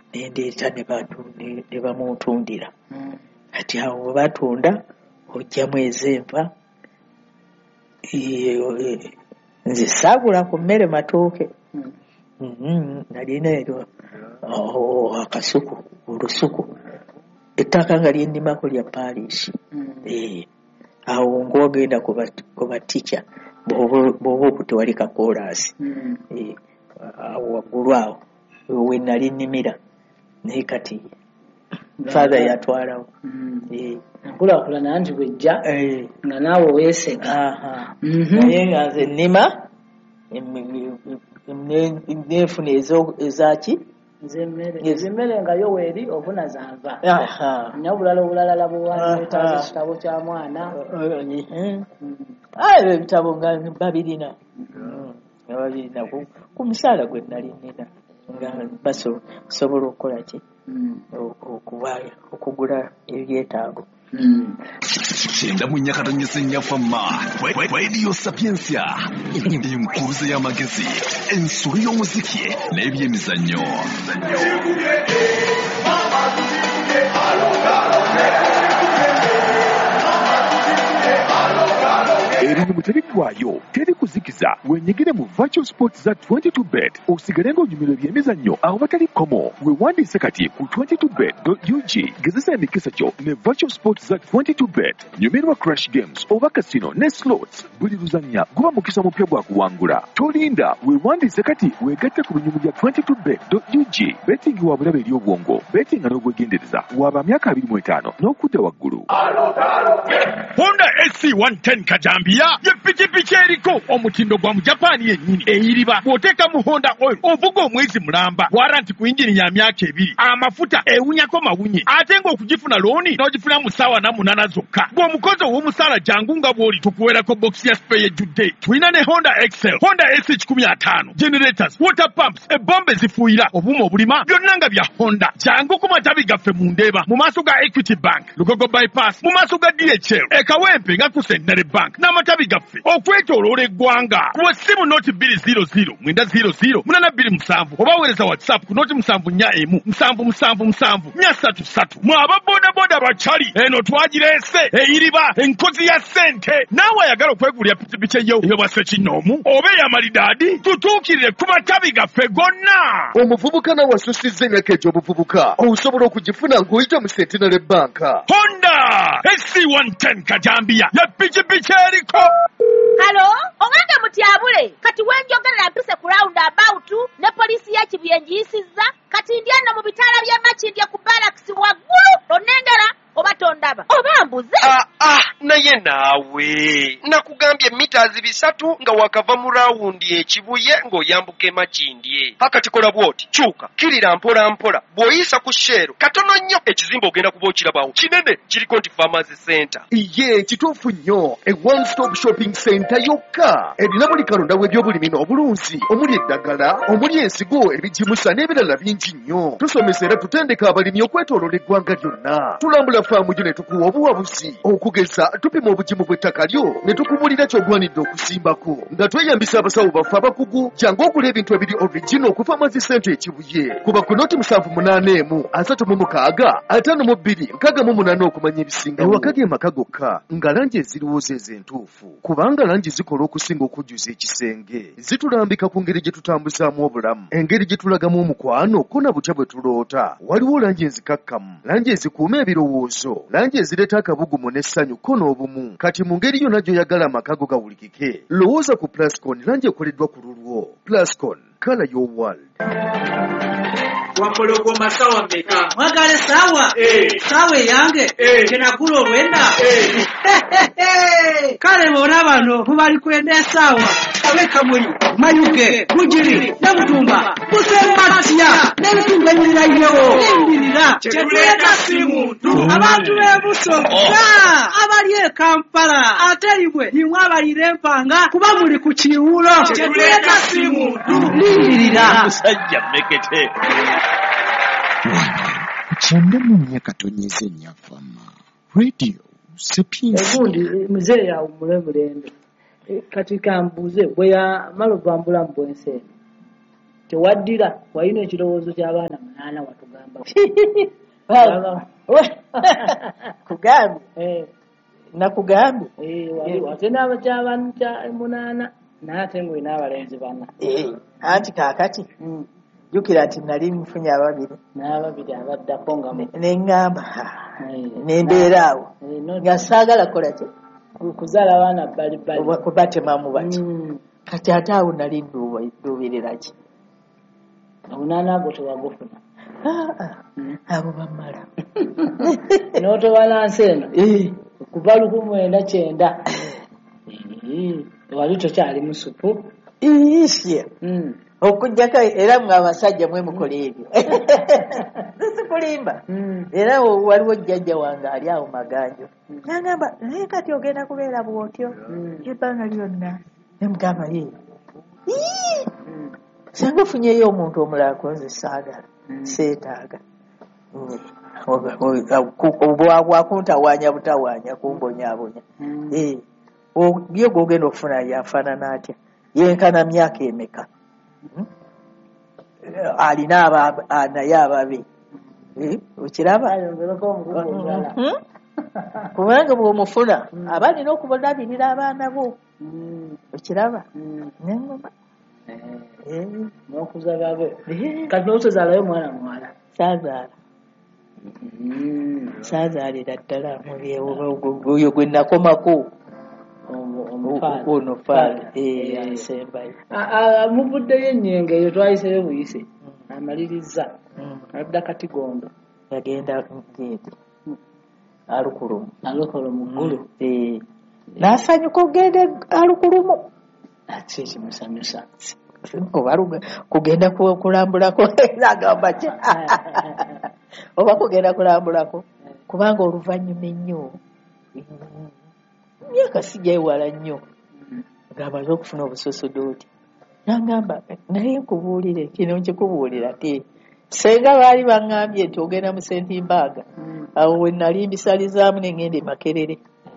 nendeeta ne bamutundira. Kati awo we batunda ojjamu ez'enva. Nze saagula ku mmere matooke. Nalina ero akasuku olusuku ettaka nga lyennimako lya paaliisi. Awo ng'ogenda ku batica bw'oba okutewali kakoolaasi awo waggulu awo we nali nnimira naye kati father yatwalawo. Enkulaakulana nti bwejja nga naawe weesega. Naye nga nze nnima neefuna ezaki ez'emmere nga yo weeri ofuna zanva. Nnya obulala bwewandeetaaza ekitabo kya mwana. Ebitabo nga babirina ku musaala gwe nali nina nga basobola okukola ki okugula ebyetaago. Kyenda mu nnyakatonyesa ennyafamma Radio Sapiensia, enkuuze y'amagezi, ensulu y'omuziki n'ebyemizannyo. Erimu terigwayo, teri kuzikiza, wenyigire mu Virtual Sports za 22bet, osigale ng'onyumirwa ebyemizannyo aho batali komo. Weewandiise kati ku 22bet.ug, gezesa emikisa kyo ne Virtual Sports za 22bet. Nyumirwa Crash Games oba Casino ne Slots, buli luzannya guba mukisa mupya gwa kuwangula. Tolinda, weewandiise kati weegatte ku binyumu bya 22bet.ug. Betting wa bulabe eri obwongo, betting n'obwegendereza, waba myaka 25 n'okudda waggulu. Honda SC110 Kajambia ye pikipiki eriko omutindo gwa mu Japan yennyini eyiriba bw'oteeka mu Honda oil ovuga omwezi mulamba, waranti ku injini ya myaka 2, amafuta ewunyako mawunye, ate ng'okugifuna looni n'ogifuna mu ssaawa 8 zokka. Bw'omukozi ow'omusaala jangu nga bw'oli tukuweerako bokisi ya spare ejjudde. Tulina ne Honda Excel, Honda SH15, generators, water pumps, ebbomba ezifuuyira, obuuma obulima, byonna nga bya Honda. Jangu ku matabi gaffe mu Ndeeba mu maaso ga Equity Bank, Lugogo bypass mu maaso ga DHL, Ekawempe nga ku Centenary Bank n'amatabi gaffe okwetooloola eggwanga. Ku ssimu nooti 200 900 827 oba weereza WhatsApp ku nooti 741 777 433. Mwaba bodaboda bacali eno twagireese eyiriba enkozi ya ssente. Naawe ayagala okwegulira pikipiki eyo ey'obwase kinoomu oba ey'amalidaadi, tutuukirire ku matabi gaffe gonna. Omuvubuka nawe asusizza emyaka egy'obuvubuka, osobola okugifuna ng'oyita mu Centenary Bank. Honda SC110 Kajambia ya pikipiki eriko. Halo, owange mutyabule. Kati wenjogerera mpise ku roundabout ne poliisi ya Kibuye njiyisizza. Kati ndyano mu bitaala bya Makindye ku Barracks waggulu. Onengera oba tondaba oba mbuze. Naye naawe nakugambye mitaazi 3 nga wakava mu rawundi ekibuye ng'oyambuka Makindye. Hakati kola bwoti, kyuka kirira mpola mpola, bw'oyisa ku Shero katono nnyo ekizimba ogenda kuba okirabawo kinene kiriko nti Pharmacy Center. Iye kituufu nnyo, a one stop shopping center yokka erina buli kalonda w'ebyobulimi n'obulunzi, omuli eddagala, omuli ensigo, ebijimusa n'ebirala bingi nnyo. Tusomesa era tutendeka abalimi okwetooloola eggwanga lyonna. Tulambula faamu gyo ne tukuwa obuwabuzi, okugeza tupima obugimu bw'ettaka lyo ne tukubulira ky'ogwanidde okusimbako nga tweyambisa abasawo baffe abakugu. Jangu okula ebintu ebiri original ku Pharmacy Center ekibuye. Kuba ku nooti 781 36 52 68 okumanya ebisingawo. Ewaka g'emaka gokka nga langi eziriwo z'entuufu, kubanga langi zikola okusinga okujjuza ekisenge. Zitulambika ku ngeri gye tutambuzaamu obulamu, engeri gye tulagamu omukwano ko na butya bwe tuloota. Waliwo langi enzikakkamu, langi ezikuuma ebirowoozo, langi ezireeta akabugumu n'essanyu ko n'obumu. Kati mu ngeri yonna gy'oyagala amaka go gawulikike, lowooza ku Plascon, langi ekoleddwa ku lulwo. Plascon, color your world. Wapologoma sawa meka. Mwagale sawa? Sawa yange? Kenagula olwenda? Kale bona bano mubali kwenda sawa. Abeka mwenyu, mayuge, bujiri, nabutumba, busematiya, n'ebitumba ebirirayo. Ebirira. Kyetuleka si muntu. Abantu b'ebusoga abali e Kampala ate ibwe nimwe abalira empanga kuba muli ku kiwulo. Kyetuleka si muntu. Lirira. Musajja mekete. Kyenda mu nnyakatonyeza ennyafama Radio Sapiensia. Egundi mzee ya umulembe katika mbuze bweya malo bambula mbwense tewaddira walina ekirowoozo ky'abaana 8 ana watugamba kugambye nakugambye wate n'abakyabanu kya 8 naye ate ngwe n'abalenzi 4 anti kaakati jjukira nti nali nfunye ababiri n'ababiri abaddako nga neŋŋamba nembeera awo nga saagala kukola ki kuzaala abaana bbalibbali kubatemamu bati kati ate awo nali nduubirira ki 8 ago tewagufuna abo bamala n'otobalansi eno kuva 1990 wali tokyali musupu isye okujjako era mwe abasajja mwe mukola ebyo sikulimba era waliwo jjajja wange ali awo maganjo nagamba naye kati ogenda kubeera bwotyo ebbanga lyonna nemugamba ye sanga ofunyeyo omuntu omulala kunze saagala seetaaga bwakuntawanya butawanya kumbonyaabonya ye gwogenda okufuna yafaanana atya yenkana myaka emeka alina naye ababe okiraba kubanga bw'omufuna aba alina okubonabirira abaana bo okiraba nengoma n'okuza babe kati n'otozaalayo mwana muwala saazaalira ddala oyo gwe nakomako ono faala asembayo muvuddeyo ennyenge eyo twayiseyo buyise amaliriza adda Katigondo yagenda njeeti alukulumu ggulu n'asanyuka ogende alukulumu ati ekimusanyusa kugenda kulambulako agamba kya oba kugenda kulambulako kubanga oluvannyuma ennyo myaka sijjaiwala nnyo ng'amaze okufuna obusosodooti nangamba naye nkubuulire kino nkikubuulira ti senga baali baŋŋambye nti ogenda mu Sentimbaaga awo we nali mbisalizaamu neŋŋenda e Makerere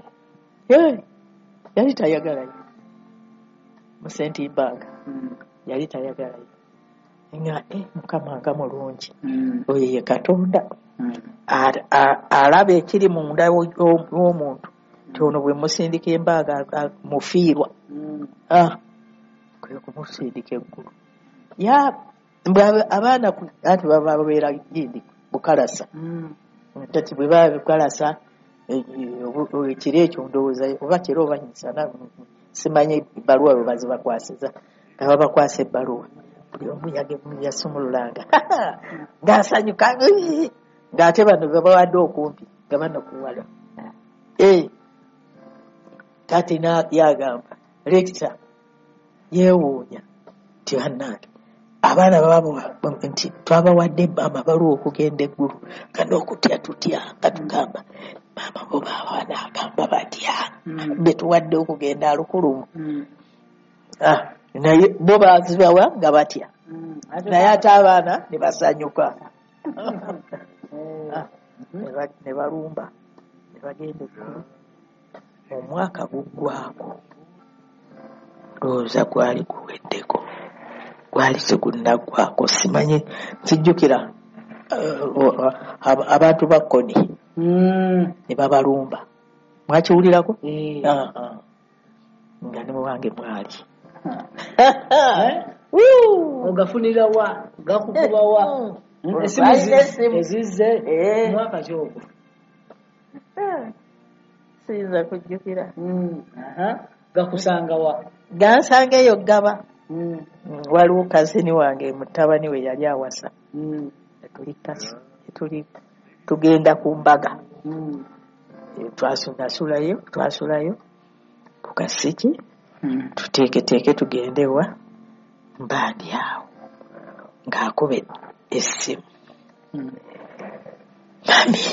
yali tayagalayo mu Sentimbaaga yali tayagalayo nga mukama nga mulungi oyo ye Katonda alaba ekiri munda w'omuntu nti ono bwe musindika embaaga mufiirwa kwe kumusindika eggulu abaana anti babeera gindi bukalasa kati bwe baba bukalasa ekiro ekyo ndowooza oba kiro oba nyisana simanyi ebbaluwa bwe bazibakwasiza nga babakwasa ebbaluwa buli omu yasumululanga ng'asanyuka ng'ate bano bebawadde okumpi nga banakuwala kati yagamba lekita yeewuunya nti bannange abaana nti twabawadde amabaluwa okugenda eggulu nga n'okutya tutya nga tugamba maama bo baabaana agamba batya betuwadde okugenda alukulumu naye bo bazibawa nga batya naye ate abaana ne basanyuka ne balumba ne bagenda eggulu omwaka guggwako lowooza gwali guweddeko gwali tegunnaggwako simanyi kijjukira abantu ba Koni ne babalumba mwakiwulirako nga ne muwange mwali ogafunira wa gakukuba wa ezizze mwaka kyogo siyinza kujjukira gakusanga wa gansanga eyo gaba waliwo kazini wange mutabani we yali awasa tugenda ku mbaga twasulayo ku kasiki tuteeketeeke tugendewa mbandi awo ng'akube essimu mami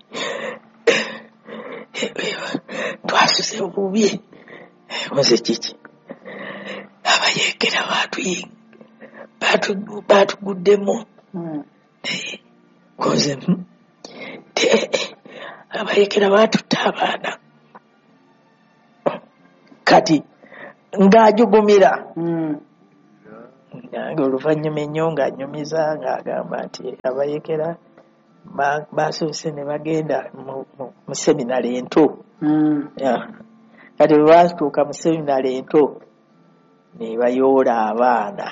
twasuze bubi oze kiki abayekera batuguddemu koze abayekera batutta abaana kati ng'ajugumira nange oluvannyuma ennyo ng'anyumiza ng'agamba nti abayekera basoose ne bagenda mu seminale ento. Kati bwe batuuka mu seminale ento ne bayoola abaana.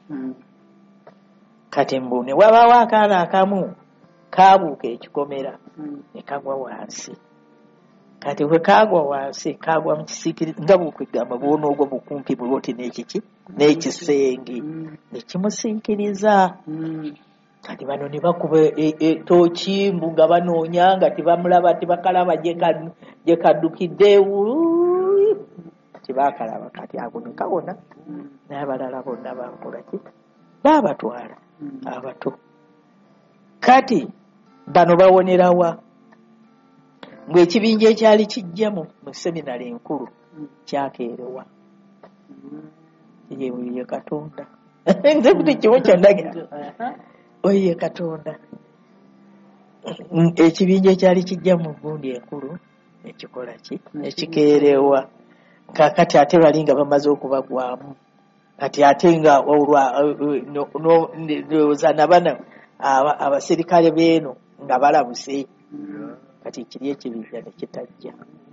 Kati mbu ne wabaawo akaana akamu kaabuuka ekikomera ne kagwa wansi. Kati bwe kagwa wansi kagwa mu kisiikirize nga bw'okwegamba bw'onoogwa bukumpi buloti n'ekiki n'ekisenge ne kimusiikiriza. Kati bano ne bakuba etooki mbu nga banoonya nga tebamulaba tebakalaba gye kaddukidde tebaakalaba. Kati ago ne kawona n'abalala bonna bakola ki baabatwala abato. Kati bano bawonerawa ng'ekibinja ekyali kijja mu seminale enkulu kyakeerewa. Ye Katonda nze buli kimu kyondagira oyo ye Katonda. Ekibinja ekyali kijja mu gundi enkulu ekikola ki ekikeerewa. Kakati ate bali nga bamaze okubagwamu. Kati ate nga ndowooza nabana abaserikale beeno nga balabuse. Kati kiri ekibinja ne kitajja.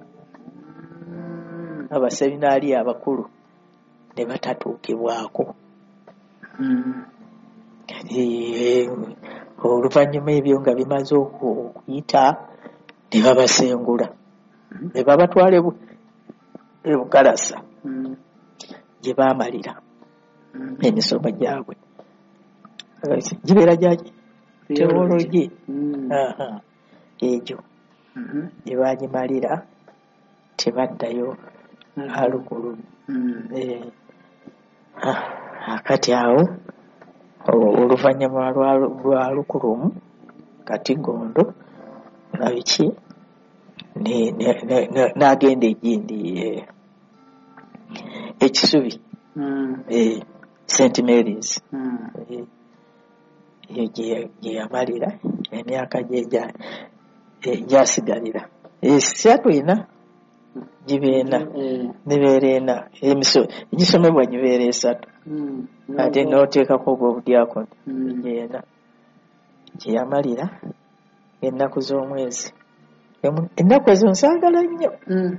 Abaseminaali abakulu ne batatuukibwako. Oluvannyuma ebyo nga bimaze okuyita ne babasengula ne babatwala e Bukalasa gye baamalira emisomo gyabwe. Gibeera gyaki teologi egyo gye baagimalira tebaddayo alukulumu. Akati awo oluvannyuma lwa lukulumu kati gondo na biki n'agenda egindi ekisubi St. Mary's gye yamalira emyaka gyasigalira 3 gibeena nibeera 4 egisomebwa gibeera 3 ate n'oteekako obw'obudyakoni gyena gye yamalira ennaku z'omwezi. Ennaku ezo nsaagala nnyo.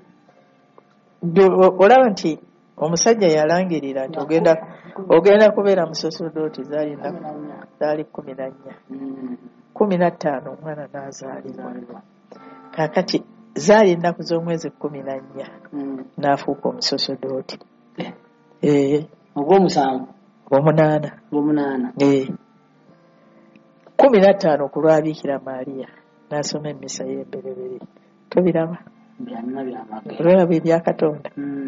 Olaba nti omusajja yalangirira nti ogenda kubeera musosodooti zaali 14 15 omwana n'azaalibwa. Kaakati zaali ennaku z'omwezi 14 n'afuuka omusosodooti. Ogw'omunaana 15 ku lw'Abiikira Maaliya n'asoma emmisa y'emberebere. Tobiraba? Olaba ebya Katonda.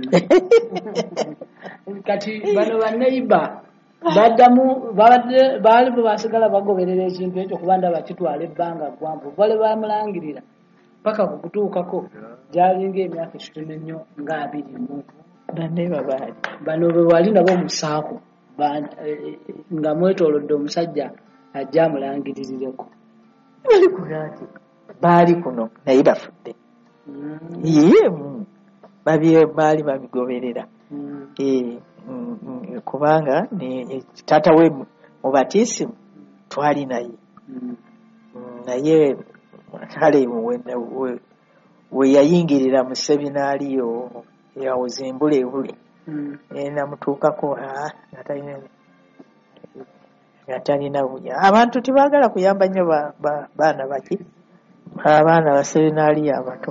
Kati bano baneiba baddamu baali basigala bagoberera ekintu ekyo kuba ndaba kitwala ebbanga ggwanvu. Bale bamulangirira paka ku kutuukako gyalinga emyaka 3 nga 20. Baneiba baali bano bwe wali nabo musaako nga mwetoolodde omusajja ajja amulangirireko. Baali kuno naye bafudde. Baali babigoberera. Kubanga taata we mubatiisimu twali naye. Naye kale we yayingirira mu seminaali yawo Zimbulebule namutuukako nga talina bunya. Abantu tebaagala kuyamba nnyo baana baki abaana ba seminaali abato.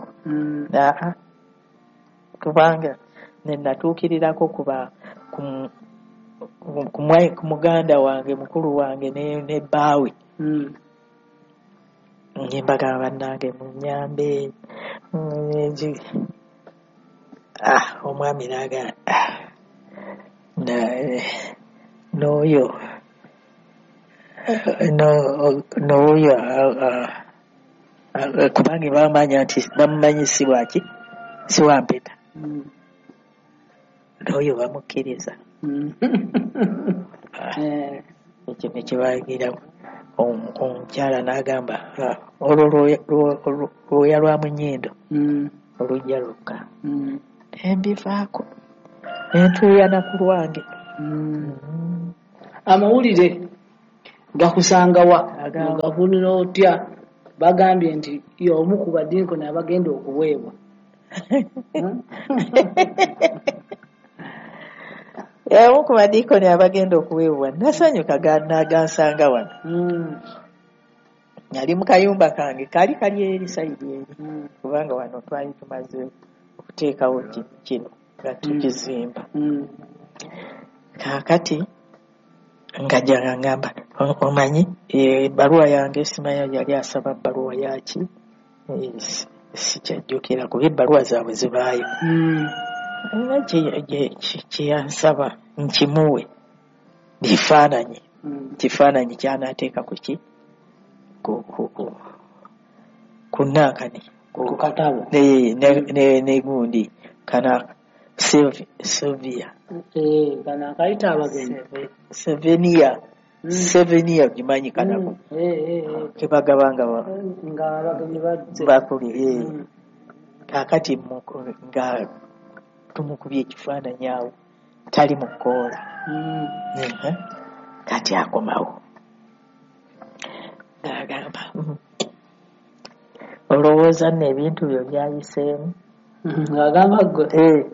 Kubanga nenatuukirirako ku muganda wange mukulu wange ne bbaawe ngembagamba bannange munyambe. Omwami n'agamba n'oyo kubanga bamanya nti bamumanyi si bwaki si wampeta n'oyo bamukkiriza. Ekyo nekibaagiramu. Omukyala n'agamba olwo lwoya lwa munyindo olujja lukka embivaako nentuuyana ku lwange. amawulire gakusangawa gafunira otya bagambye nti y'omu ku badinkoni abagenda okuweebwa y'omu ku badinkoni abagenda okuweebwa nasanyuka nagansanga wano yali mu kayumba kange kali eri sayidi eri kubanga wano twali tumaze okuteekawo kino nga tukizimba kaakati nga jangamba omanyi ebbaluwa yange simanya yali asaba bbaluwa yaki sikyajjukira kuba ebbaluwa zaabwe zibaayo kyeyansaba nkimuwe kifaananyi kyanaateeka ku ki ku nankani ku katabo negundi kana Sylvia kana kaita abagenyi Sevenia gimanyi kanako kebagabanga nga abagenyi bakuli kakati nga tumukubye ekifaananyi awo tali mukoola kati akomawo ng'agamba olowooza nno ebintu byo byayiseemu ng'agamba gwe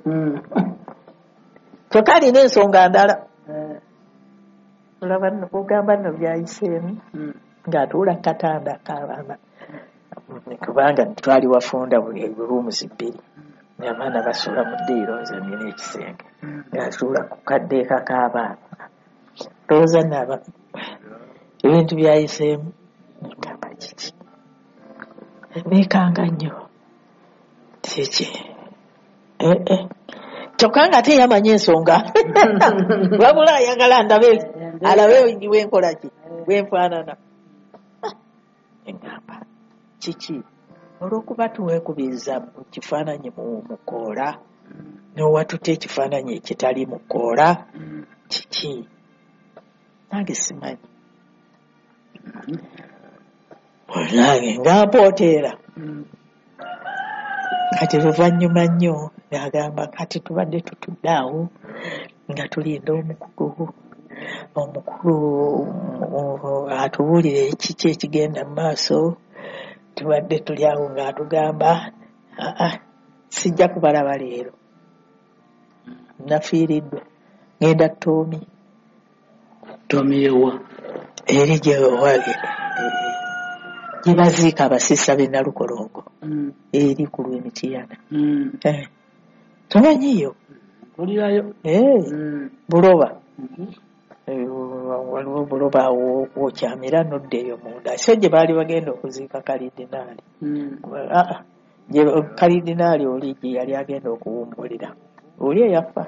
kyokka alina ensonga ndala olaba ogamba nno byayiseemu ng'atuula katanda k'abaana kubanga twali wafunda buli rooms 2 n'abaana basuula mu ddiironze nina ekisenge ng'atuula ku kaddeeka k'abaana lowooza naba ebintu byayiseemu ngamba kiki neekanga nnyo kiki kyokka nga teyamanya ensonga wabula ayagala alabe wenkola ki wenfaanana engamba kiki olw'okuba tuwekubiriza mu kifaananyi mukoola n'owatuta ekifaananyi ekitali mukoola kiki nange simanyi nange ngampooteera kati luvannyuma nnyo ng'agamba kati tubadde tutudde awo nga tulinda omukulu atubuulire kiki ekigenda mu maaso tubadde tuli awo ng'atugamba sijja kubalaba leero nafiiriddwa ngenda Toomi yewa eri gye baziika abasisa b'e Nalukolongo eri ku lw'Emitiyana tomanyiyo olirayo Buloba waliwo Buloba wokyamira noddeeyo munda so gye baali bagenda okuziika kalidinaali kalidinaali oli gye yali agenda okuwummulira oli eyafa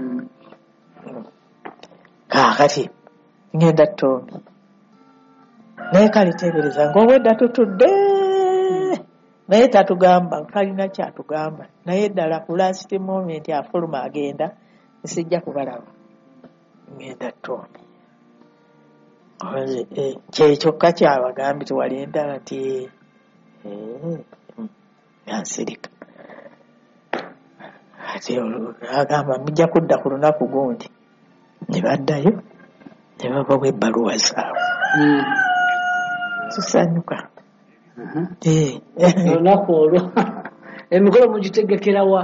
kaakati ngenda Toomi naye kale teebereza ng'obwedda tutudde naye tatugamba kalina kyatugamba naye ddala ku last moment afuluma agenda nsijja kubalaba ngenda Toomi kyekyoka kyabagambye tewali endala nti yansirika ati agamba mujja kudda ku lunaku gundi ne baddayo ne babawa ebbaluwa zaabwe tusanyuka olunaku olwo emikolo mugitegekerawa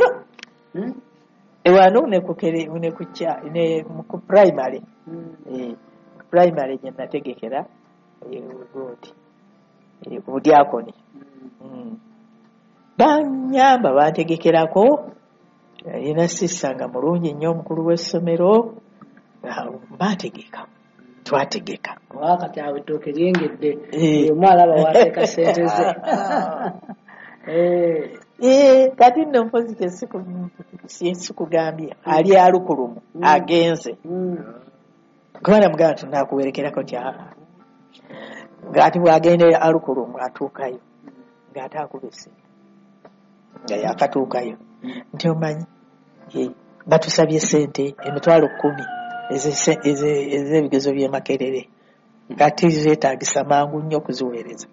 wano ku primary primary gye nategekera ku budyakoni banyamba bantegekerako yina sissa nga mulungi nnyo omukulu w'essomero bategeka twategeka wakati awo ettooke lyengedde omu alaba wateeka sente ze kati nno mpozi sikugambye ali alukulumu agenze kubana mugamba tunakuwerekerako nti ng'ati bw'agenda alukulumu atuukayo ng'ate akubise nga yakatuukayo nti omanyi batusabye sente emitwalo 10 ez'ebigezo by'e Makerere kati zeetaagisa mangu nnyo okuziweereza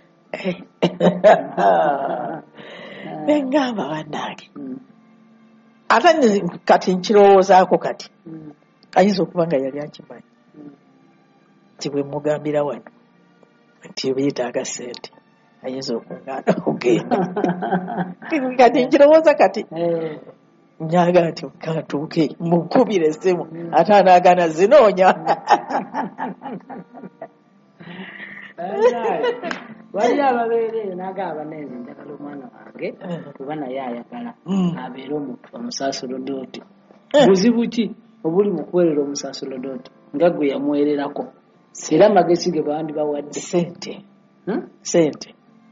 bengamba bannange ate kati nkirowoozaako kati ayinza okuba nga yali akimanyi tibwe mugambira wano nti byetaaga ssente ayinza okuŋŋaana okugenda kati nkirowooza kati nyaga nti katuuke mukubire essimu ate anaagana zinoonya wali ababeereyo nagamba neze njagala omwana wange kuba naye ayagala abeere omuntu omusaasulodooti buzibu ki obuli mu kuweerera omusaasulodooti nga gwe yamuweererako era amagezi ge bandi bawadde sente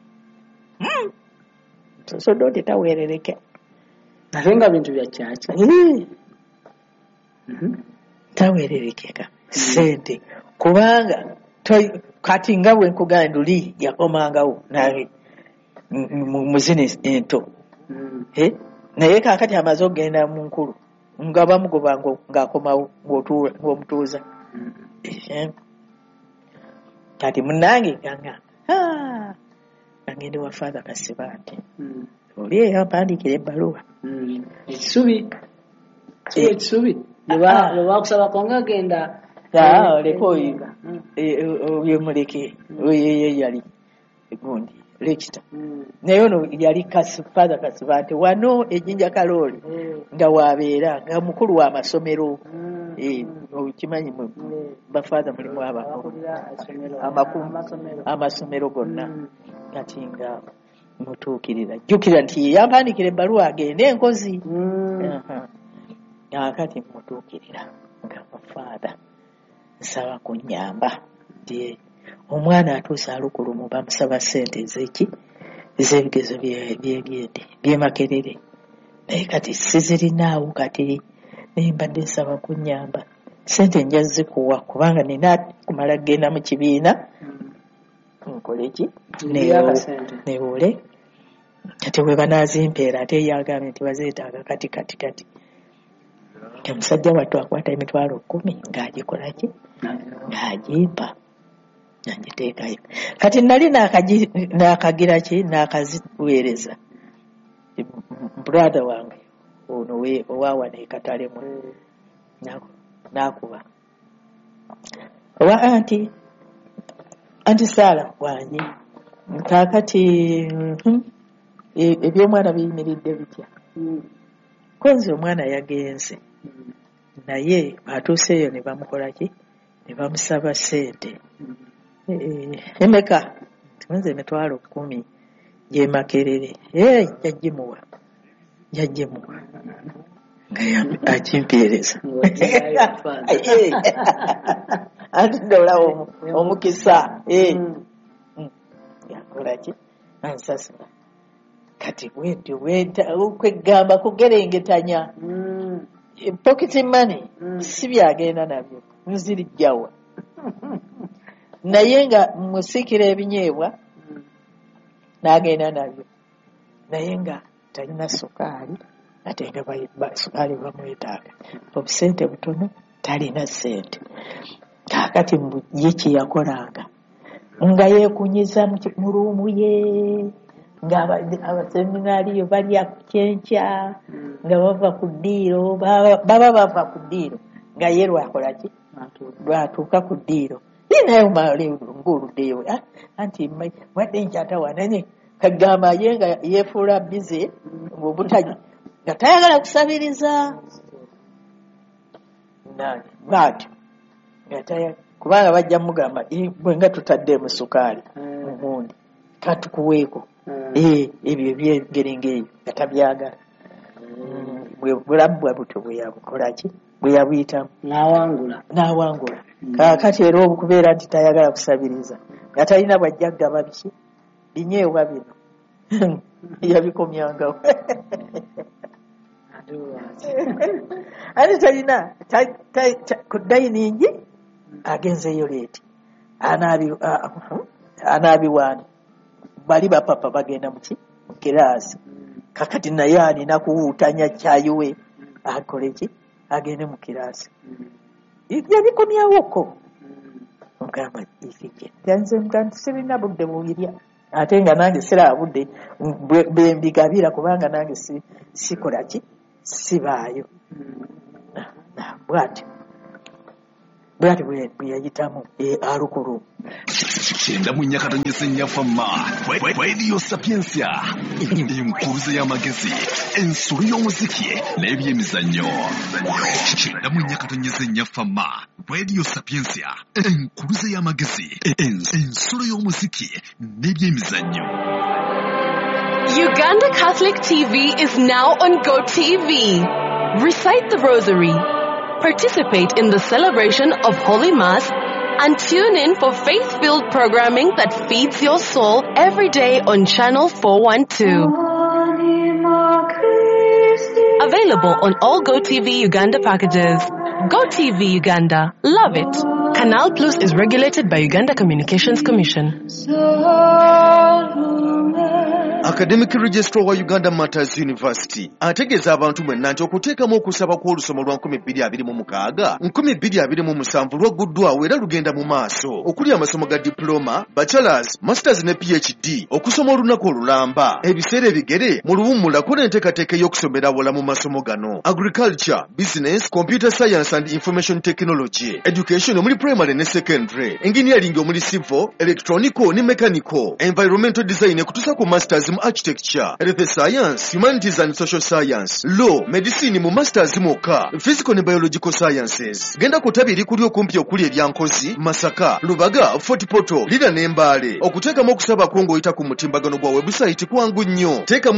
omusaasulodooti taweerereke ate nga bintu bya kyaki taweererekeka sente kubanga kati nga bwe nkugamba nduli yakomangawo naye muzine ento naye kaakati amaze okugenda mu nkulu nga bamugoba ng'akomawo ng'omutuuza kati munnange ganga agende wa Father Kasibanti oli eyampandiikira ebbaluwa ekisubi lwebakusabako nga genda oleka oyo muleke oyo yali gundi lekita naye ono yali Father Kasibanti wano ejjinja kalooli nga wabeera nga mukulu w'amasomero okimanyi bafather mulimu amasomero gonna kati nga mutuukirira jjukira nti yampandiikira ebbaluwa agende enkozi kati mutuukirira nga mufather nsaba kunnyamba nti omwana atuuse alukulumu bamusaba ssente ez'eki ez'ebigezo byegende byemakerere naye kati sizirinaawo kati nembadde nsaba kunnyamba ssente nja zikuwa kubanga nina kumala kgenda mu kibiina nkoleki newole kati bwe banaazimpeera ate yagambye nti bazeetaaga kati omusajja wattu akwata emitwalo 10 ng'agikolaki ng'agimpa nagiteekayo kati nali n'akagira ki n'akaziweereza brother wange ono owawa neekatalemu n'akuba owa anti Saala wanyi kaakati ebyomwana biyimiridde bitya kwenzi omwana yagenze naye atuuseeyo ne bamukolaki ne bamusaba ssente emeka tumenze emitwalo 10 gyemakerere jajjimuwa nga akimpeereza anti ndolawo omukisa yakolaki ansasula kati bwentyo okwegamba kugerengetanya pocket money si byagenda nabyo nzirijjawa naye nga musiikira ebinyeebwa n'agenda nabyo naye nga talina sukaali ate nga sukaali bamwetaaga obusente butono talina ssente kaakati ye kyeyakolanga nga yeekunyiza mu ruumu ye nga abaseminaaliyo balya kyenkya nga bava ku ddiiro baba bava ku ddiiro nga ye lwakolaki lwatuuka ku ddiiro naye ng'oluddeyo anti wadde nkyatawananye kagamba ye nga yeefuula bize ng'obutagi nga tayagala kusabiriza bwatyo kubanga bajja mugamba bwe nga tutadde mu sukaali mugundi katukuweeko ebyo ebyengerengeeyo nga tabyagala bulamu bwa butyo bwe yabukolaki bwe yabuyitamu n'awangula kaakati era okubeera nti tayagala kusabiriza nga talina bwajja kugaba biki binyeebwa bino yabikomyangawo ate talina ku dayiningi agenzeeyo leeti anaabiwaani bali bapapa bagenda muki mu kiraasi kakati naye alina kuwuutanya kyayiwe akoleki agende mu kiraasi yabikomyawoko mugamba ikije yanze muganti sirina budde buyirya ate nga nange siraba budde bembigabira kubanga nange sikolaki sibaayo bwatyo bwati bwe yayitamu alukulu. Kyenda mu nnyakatonyesa ennyafama Radio Sapiensia, enkuluze y'amagezi, ensolo y'omuziki n'ebyemizannyo. Kyenda mu nnyakatonyesa ennyafama Radio Sapiensia, enkuluze y'amagezi, ensolo y'omuziki n'ebyemizannyo. Uganda Catholic TV is now on GoTV. Recite the Rosary, participate in the celebration of Holy Mass, and tune in for faith-filled programming that feeds your soul every day on Channel 412. Available on all GoTV Uganda packages. GoTV Uganda. Love it. Canal Plus is regulated by Uganda Communications Commission. Academic Registrar wa Uganda Matters University ategeeza abantu mwenna nti okuteekamu okusaba kw'olusoma lwa 2026 2027 lwagguddwawo era lugenda mu maaso okuli amasomo ga diploma, bachelors, masters ne PhD okusoma olunaku olulamba ebiseera ebigere mu luwummulako n'enteekateeka y'okusomera wala mu masomo gano agriculture, business, computer science and information technology, education omuli primary ne secondary, engineering omuli civil, electronical ne mechanical, environmental design ekutuusa ku masters mu architecture, health science, humanities and social science, law, medicine mu masters mwokka, physical ne biological sciences. Genda ku ttabi kuli okumpi okuli ebyankozi, Masaka, Lubaga, Fort Portal, Lira n'Embaale. Okuteekamu okusaba kwo ng'oyita ku mutimbagano gwa website kwangu nnyo. Teekamu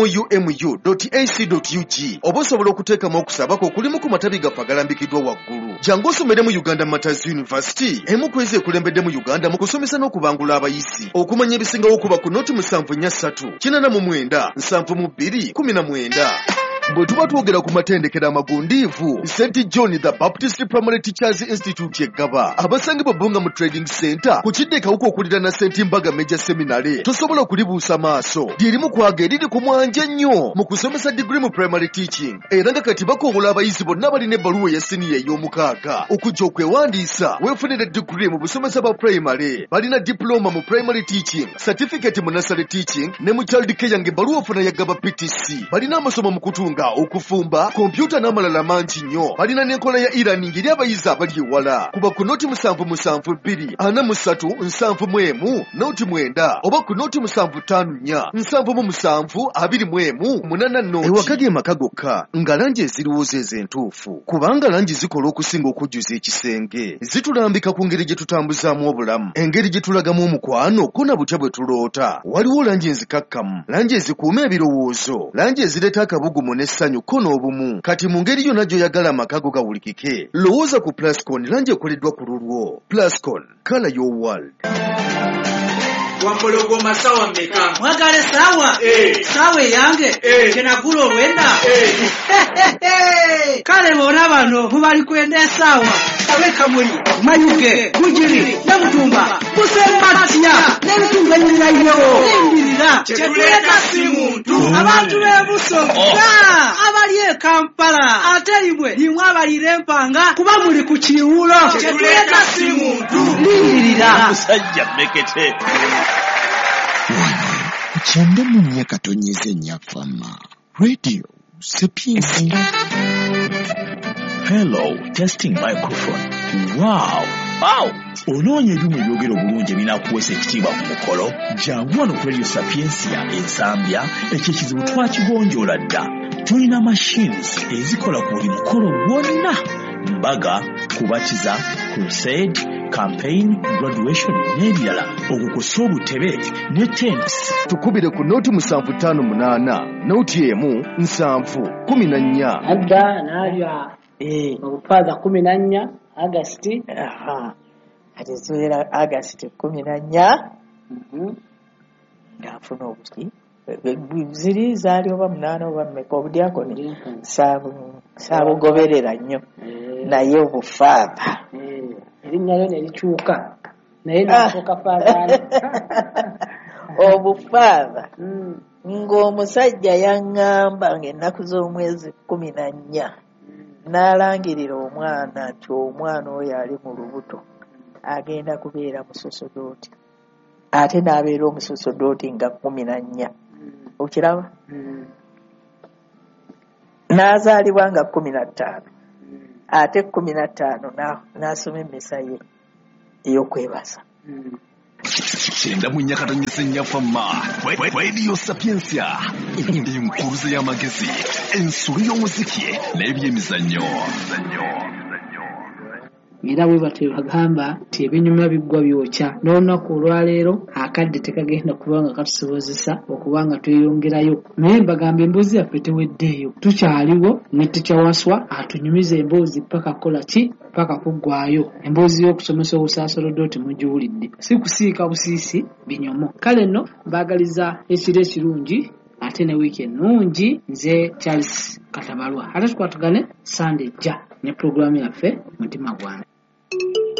umu.ac.ug oba osobola okuteekamu okusaba kwo kulimu ku matabi gaffe agalambikiddwa waggulu. Jangu osomere mu Uganda Matters University, emu ku ezo ekulembedde mu Uganda mu kusomesa n'okubangula abayizi. Okumanya ebisingawo okuba ku noti 743 89 72 19. Bwe tuba twogera ku matendekero amagundiivu, St. John the Baptist Primary Teachers Institute eggaba abasangibwa Bunga mu Trading Center ku kiddekawuka okulira na St. Mbaga Major Seminary tosobola okulibuusa maaso lyerimu kwaga eriri ku mwanja nnyo mu kusomesa degree mu primary teaching era nga kati bakoobola abayizi bonna balina ebbaluwa ya siniya ey'omukaaga okujja okwewandiisa weefunire degree mu busomesa bwa primary. Balina diploma mu primary teaching, certificate mu nursery teaching ne mu child care ng'ebbaluwa ofuna yaggaba PTC. Balina amasomo mu kutunga okufumba, kompyuta n'amalala mangi nnyo. Balina n'enkola ya e-learning eri abayizi abali ewala. Kuba ku noti 772 43 71 noti 9 oba ku noti 754 77 21 84. Ewaka ge maka gokka nga langi eziriwooza ez'entuufu kubanga langi zikola okusinga okujjuza ekisenge. Zitulambika ku ngeri gye tutambuzaamu obulamu, engeri gye tulagamu omukwano ko na butya bwe tuloota. Waliwo langi enzikakkamu, langi ezikuuma ebirowoozo, langi ezireeta akabugumu n'essanyu ko n'obumu. Kati mu ngeri yonna gy'oyagala amaka go gawulikike, lowooza ku Plascon, langi ekoleddwa ku lulwo. Plascon, color your world. Wampologo masawa meka. Mwagale sawa? Sawa yange? Kenagula olwenda? Kale bona bano mubali kwenda sawa. Kabeka muri, Mayuge, Bujiri, Namutumba, Musematia, n'ebitundu ebirirayo. Lindirira. Kyetuleka si muntu. Abantu b'Ebusonga abali e Kampala ate limwe limwe abalira empanga kuba muli ku kiwulo. Kyetuleka si muntu. Lindirira. Musajja mekete. Kyenda mu nnyakatonyeza ennyafama Radio Sapiensia. Hello, testing microphone. Wow. Onoonya ebyuma ebyogera obulungi ebinaakuweesa ekitiibwa ku mukolo. Jangu wano ku Radio Sapiensia Ensambya, ekyo ekizibu twakigonjoola dda. Tulina machines ezikola ku buli mukolo gwonna. Mbaga, kubatiza, crusade, campaign, graduation n'ebirala. Okukosa obutebe ne tents. Tukubire ku noti 758 noti emu 714. Adda n'alya obupaaza 14 August. Ati zuera August 14 ng'afuna obuti ziri zaali oba 8 oba mmeka obudyakoni saabugoberera nnyo naye obufaaba erinnya lyo ne likyuka naye nafuuka faagaana obufaaba ng'omusajja yaŋŋamba ng'ennaku z'omwezi 14 n'alangirira omwana nti omwana oyo ali mu lubuto agenda kubeera musosodooti ate n'abeera omusosodooti nga 14 okiraba n'azaalibwa nga 15 ate 15 n'asoma emmisa ye ey'okwebaza. Kyenda mu nnyakatonyesa ennyafamma Radio Sapiensia enkuluze y'amagezi ensulu y'omuziki n'ebyemizannyo. Era bwe batyo bagamba nti ebinyuma biggwa byokya n'olunaku olwaleero akadde tekagenda kuba nga katusobozesa okuba nga tweyongerayo naye mbagamba emboozi yaffe teweddeeyo tukyaliwo ne tukyawaswa atunyumiza emboozi paka kukola ki paka kuggwayo emboozi y'okusomesa obusaasolodo temugiwulidde si kusiika busiisi binyomo kale nno mbaagaliza ekiro ekirungi ate ne wiiki ennungi nze Charles Katabalwa ate tukwatugane Sunday jja ne pulogulaamu yaffe mutima gwange.